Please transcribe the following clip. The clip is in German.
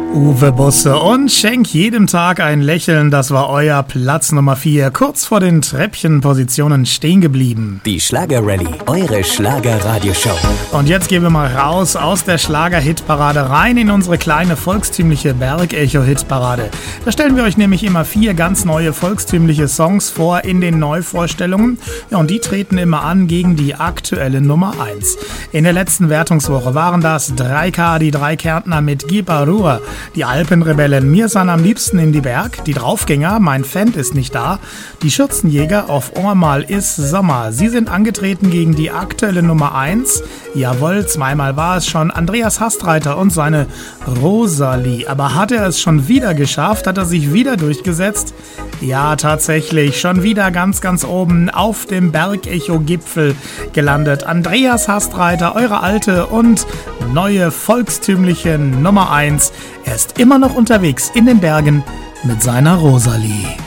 Uwe Busse und Schenk jedem Tag ein Lächeln, das war euer Platz Nummer 4, kurz vor den Treppchenpositionen stehen geblieben. Die Schlager-Rallye, eure Schlager-Radioshow. Und jetzt gehen wir mal raus aus der Schlager-Hitparade rein in unsere kleine volkstümliche Berg-Echo-Hitparade. Da stellen wir euch nämlich immer 4 ganz neue volkstümliche Songs vor in den Neuvorstellungen. Ja, und die treten immer an gegen die aktuelle Nummer 1. In der letzten Wertungswoche waren das 3K, die 3 Kärntner mit Giparua, die Alpenrebellen Mir san am liebsten in die Berg, die Draufgänger Mein Fan ist nicht da, die Schürzenjäger Auf einmal ist Sommer. Sie sind angetreten gegen die aktuelle Nummer 1. Jawohl, zweimal war es schon Andreas Hastreiter und seine Rosalie. Aber hat er es schon wieder geschafft? Hat er sich wieder durchgesetzt? Ja, tatsächlich, schon wieder ganz, ganz oben auf dem Bergecho-Gipfel gelandet. Andreas Hastreiter, eure alte und neue volkstümliche Nummer 1. Er ist immer noch unterwegs in den Bergen mit seiner Rosalie.